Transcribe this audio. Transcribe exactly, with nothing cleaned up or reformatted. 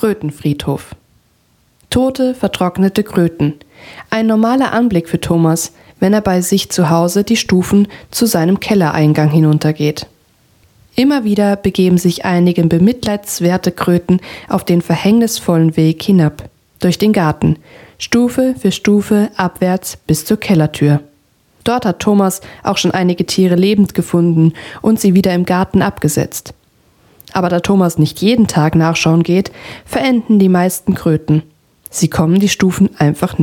Krötenfriedhof. Tote, vertrocknete Kröten. Ein normaler Anblick für Thomas, wenn er bei sich zu Hause die Stufen zu seinem Kellereingang hinuntergeht. Immer wieder begeben sich einige bemitleidswerte Kröten auf den verhängnisvollen Weg hinab, durch den Garten, Stufe für Stufe abwärts bis zur Kellertür. Dort hat Thomas auch schon einige Tiere lebend gefunden und sie wieder im Garten abgesetzt. Aber da Thomas nicht jeden Tag nachschauen geht, verenden die meisten Kröten. Sie kommen die Stufen einfach